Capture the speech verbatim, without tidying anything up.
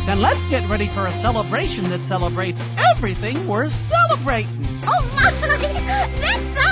Then let's get ready for a celebration that celebrates everything worth celebrating. Oh, my! That's